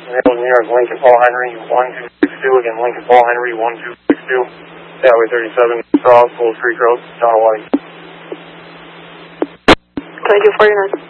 New York, Lincoln Paul Henry, 1262. Again, Lincoln Paul Henry, 1262. Highway 37, Cross, Gold Creek Road, Donald White. Thank you, 49.